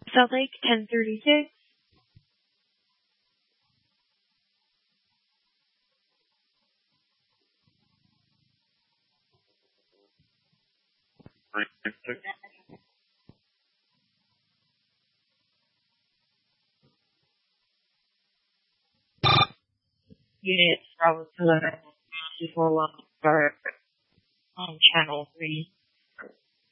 Salt Lake, 1036. Units, Bravo 11, 4 1, on channel 3.